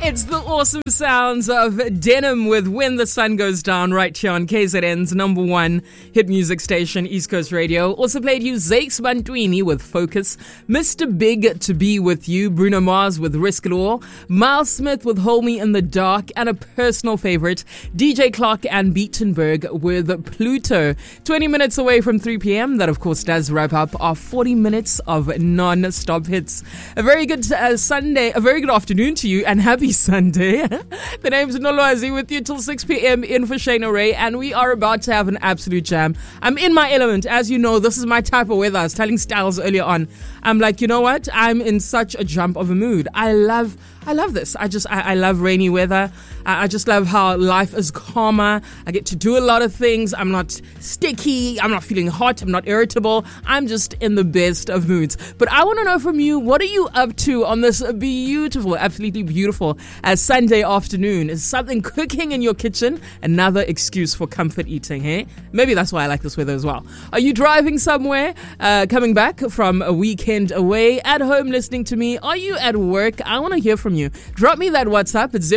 It's the awesome sounds of Denim with When the Sun Goes Down right here on KZN's number one hit music station, East Coast Radio. Also played you Zakes Bantwini with Focus, Mr. Big to Be With You, Bruno Mars with Risk It All, Miles Smith with Hold Me in the Dark, and a personal favorite, DJ Clark and Beatenberg with Pluto. 20 minutes away from 3 p.m. That, of course, does wrap up our 40 minutes of non-stop hits. A very good Sunday, a very good afternoon to you, and happy Sunday. The name's Noloazi with you till 6 p.m. in for Shane O'Ray, and we are about to have an absolute jam. I'm in my element. As you know, this is my type of weather. I was telling Styles earlier on. I'm like, you know what? I'm in such a jump of a mood. I love this. I love rainy weather. I just love how life is calmer. I get to do a lot of things. I'm not sticky. I'm not feeling hot. I'm not irritable. I'm just in the best of moods. But I want to know from you, what are you up to on this beautiful, absolutely beautiful Sunday afternoon? Is something cooking in your kitchen? Another excuse for comfort eating, hey? Maybe that's why I like this weather as well. Are you driving somewhere, coming back from a weekend away, at home listening to me? Are you at work? I want to hear from you. Drop me that WhatsApp. It's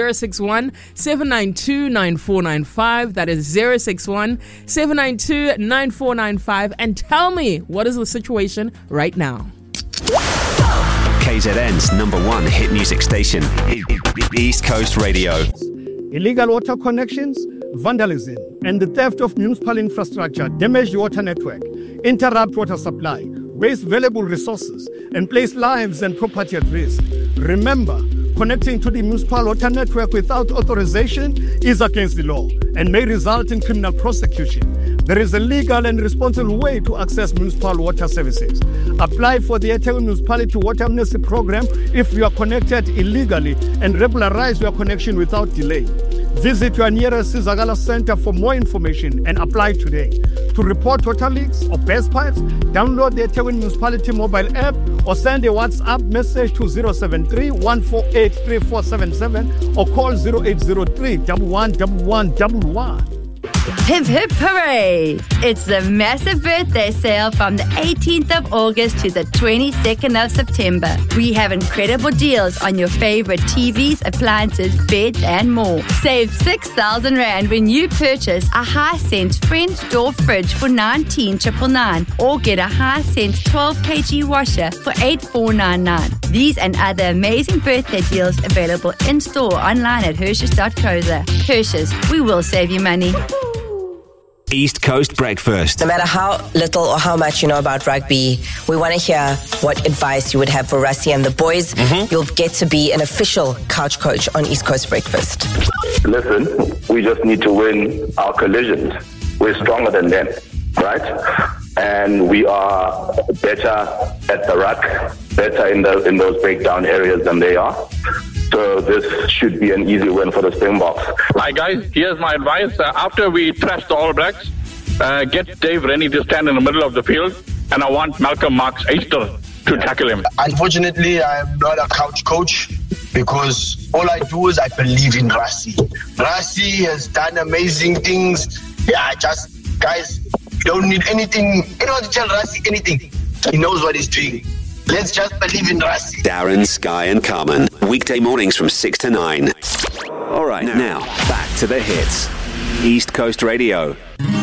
061-792-9495. That is 061-792-9495. And tell me, what is the situation right now? KZN's number one hit music station, East Coast Radio. Illegal water connections, vandalism, and the theft of municipal infrastructure damage the water network, interrupt water supply, waste valuable resources, and place lives and property at risk. Remember, connecting to the municipal water network without authorization is against the law and may result in criminal prosecution. There is a legal and responsible way to access municipal water services. Apply for the eThekwini Municipality Water Amnesty Program if you are connected illegally, and regularize your connection without delay. Visit your nearest Sizakala Center for more information and apply today. To report water leaks or burst pipes, download the eThekwini Municipality mobile app or send a WhatsApp message to 073-148-3477 or call 0803-111111. Hip hip hooray! It's the massive birthday sale from the 18th of August to the 22nd of September. We have incredible deals on your favorite TVs, appliances, beds and more. Save 6,000 Rand when you purchase a Hisense French door fridge for 19,999 or get a Hisense 12 kg washer for 8,499. These and other amazing birthday deals available in store online at Hershes.co.za. Hershes, we will save you money. East Coast Breakfast. No matter how little or how much you know about rugby, we want to hear what advice you would have for Rassie and the boys. You'll get to be an official couch coach on East Coast Breakfast. Listen, we just need to win our collisions. We're stronger than them, right? And we are better at the ruck, better in those breakdown areas than they are. So this should be an easy win for the Springboks. Hi guys, here's my advice. After we trash the All Blacks, get Dave Rennie to stand in the middle of the field, and I want Malcolm Marx Easter to tackle him. Unfortunately, I am not a couch coach because all I do is I believe in Rassie. Rassie has done amazing things. Yeah, guys, you don't need anything. You don't have to tell Rassie anything. He knows what he's doing. Let's just believe in Rassie. Darren, Sky and Carmen. Weekday mornings from 6 to 9. All right, now back to the hits. East Coast Radio.